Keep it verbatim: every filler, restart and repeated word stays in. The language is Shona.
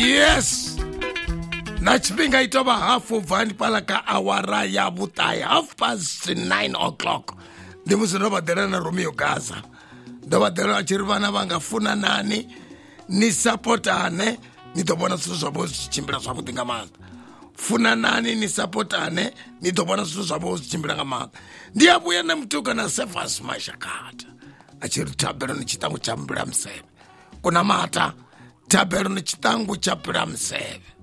Yes. Na chipinga itoba hafu vani pala ka awara ya butaya. Half past nine o'clock. Ndimusi ndoba derana Romeo Gaza. Ndoba derana chirivana vanga funa nani. Ni supportane. Nitobona susu sabozi chimbira sabuti ngamanda. Funa nani ni supportane. Nitobona susu sabozi chimbira ngamanda. Ndiyabuya nemtuka na Cephas Mashakata. Achiri tabero ni chitangu chambira msebe. Kuna mata tabero ni chitangu chapira msebe.